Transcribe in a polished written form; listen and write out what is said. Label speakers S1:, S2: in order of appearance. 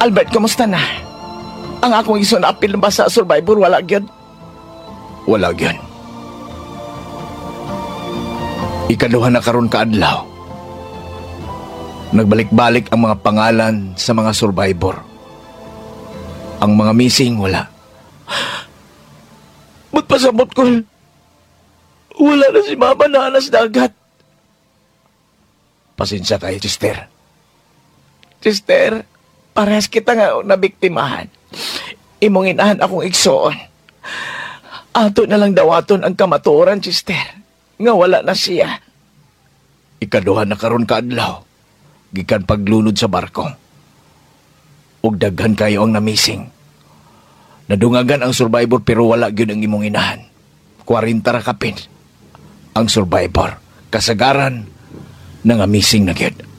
S1: Albert, kamusta na? Ang akong isunapil ba sa survivor, wala gyud?
S2: Wala gyud. Ikaduha na karon kaadlaw. Nagbalik-balik ang mga pangalan sa mga survivor. Ang mga missing, wala.
S1: Ba't pasabot ko? Wala na si Mama na anas dagat.
S2: Pasensya kayo, Chester.
S1: Sister, parehas kita nga nabiktimahan. Imong inahan akong igsoon. Ato na lang dawaton ang kamatuoran, sister. Nga wala na siya.
S2: Ikaduha na karon kaadlaw. Gikan paglunod sa barko. Ug daghan kayo ang namising. Nadungagan ang survivor pero wala gyud ang imong inahan. 40 ra kapin ang survivor. Kasagaran nga missing na gyud.